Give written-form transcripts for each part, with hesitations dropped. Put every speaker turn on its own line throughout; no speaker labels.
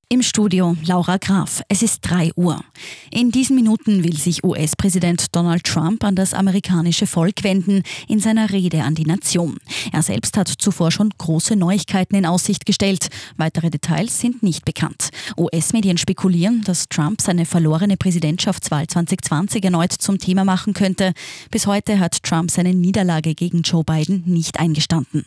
Im Studio Laura Graf. Es ist 3 Uhr. In diesen Minuten will sich US-Präsident Donald Trump an das amerikanische Volk wenden in seiner Rede an die Nation. Er selbst hat zuvor schon große Neuigkeiten in Aussicht gestellt. Weitere Details sind nicht bekannt. US-Medien spekulieren, dass Trump seine verlorene Präsidentschaftswahl 2020 erneut zum Thema machen könnte. Bis heute hat Trump seine Niederlage gegen Joe Biden nicht eingestanden.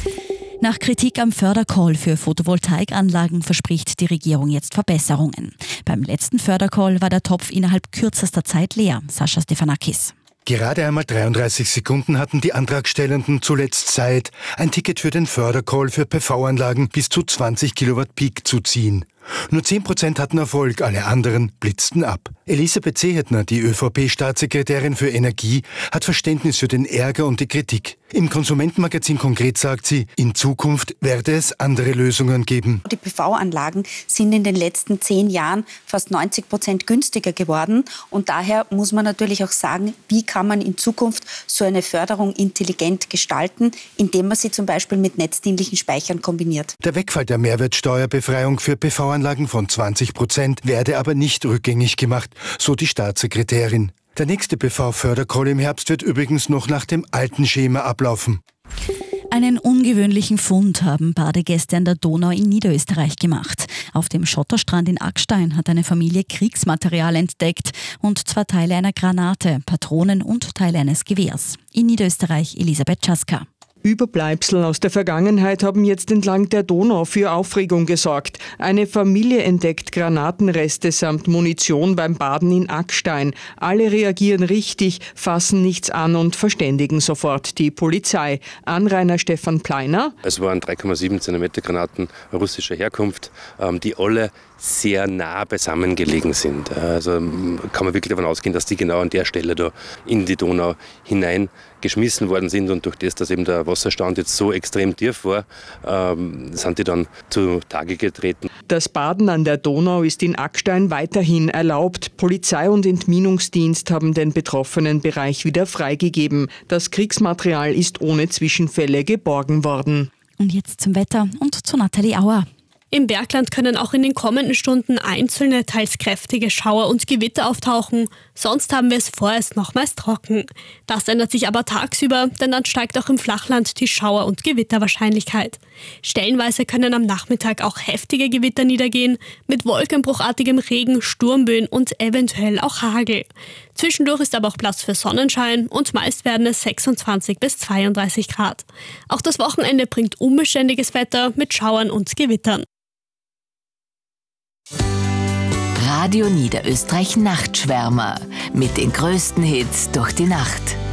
Nach Kritik am Fördercall für Photovoltaikanlagen verspricht die Regierung jetzt Verbesserungen. Beim letzten Fördercall war der Topf innerhalb kürzester Zeit leer. Sascha Stefanakis.
Gerade einmal 33 Sekunden hatten die Antragstellenden zuletzt Zeit, ein Ticket für den Fördercall für PV-Anlagen bis zu 20 Kilowatt Peak zu ziehen. Nur 10% hatten Erfolg, alle anderen blitzten ab. Elisabeth Seehetner, die ÖVP-Staatssekretärin für Energie, hat Verständnis für den Ärger und die Kritik. Im Konsumentenmagazin Konkret sagt sie, in Zukunft werde es andere Lösungen geben.
Die PV-Anlagen sind in den letzten 10 Jahren fast 90% günstiger geworden. Und daher muss man natürlich auch sagen, wie kann man in Zukunft so eine Förderung intelligent gestalten, indem man sie zum Beispiel mit netzdienlichen Speichern kombiniert.
Der Wegfall der Mehrwertsteuerbefreiung für PV-Anlagen von 20% werde aber nicht rückgängig gemacht, so die Staatssekretärin. Der nächste PV-Fördercall im Herbst wird übrigens noch nach dem alten Schema ablaufen.
Einen ungewöhnlichen Fund haben Badegäste an der Donau in Niederösterreich gemacht. Auf dem Schotterstrand in Ackstein hat eine Familie Kriegsmaterial entdeckt, und zwar Teile einer Granate, Patronen und Teile eines Gewehrs. In Niederösterreich Elisabeth Czaska.
Überbleibsel aus der Vergangenheit haben jetzt entlang der Donau für Aufregung gesorgt. Eine Familie entdeckt Granatenreste samt Munition beim Baden in Ackstein. Alle reagieren richtig, fassen nichts an und verständigen sofort die Polizei. Anrainer Stefan Pleiner.
Es waren 3,7 cm Granaten russischer Herkunft, die alle sehr nah beisammen gelegen sind. Also kann man wirklich davon ausgehen, dass die genau an der Stelle da in die Donau hineingeschmissen worden sind, und durch das, dass eben der Wasserstand jetzt so extrem tief war, sind die dann zutage getreten.
Das Baden an der Donau ist in Ackstein weiterhin erlaubt. Polizei und Entminungsdienst haben den betroffenen Bereich wieder freigegeben. Das Kriegsmaterial ist ohne Zwischenfälle geborgen worden.
Und jetzt zum Wetter und zu Nathalie Auer.
Im Bergland können auch in den kommenden Stunden einzelne, teils kräftige Schauer und Gewitter auftauchen. Sonst haben wir es vorerst noch meist trocken. Das ändert sich aber tagsüber, denn dann steigt auch im Flachland die Schauer- und Gewitterwahrscheinlichkeit. Stellenweise können am Nachmittag auch heftige Gewitter niedergehen, mit wolkenbruchartigem Regen, Sturmböen und eventuell auch Hagel. Zwischendurch ist aber auch Platz für Sonnenschein, und meist werden es 26 bis 32 Grad. Auch das Wochenende bringt unbeständiges Wetter mit Schauern und Gewittern.
Radio Niederösterreich Nachtschwärmer mit den größten Hits durch die Nacht.